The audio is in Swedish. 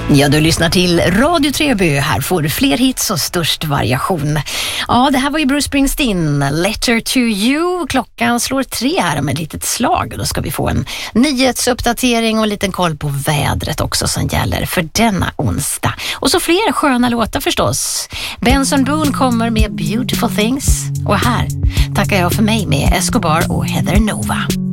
Ja, du lyssnar till Radio Treby. Här får du fler hits och störst variation. Ja, det här var ju Bruce Springsteen, Letter to You. Klockan slår 3 här med ett litet slag. Då ska vi få en nyhetsuppdatering och en liten koll på vädret också som gäller för denna onsdag. Och så fler sköna låtar förstås. Benson Boone kommer med Beautiful Things. Och här tackar jag för mig med Escobar och Heather Nova.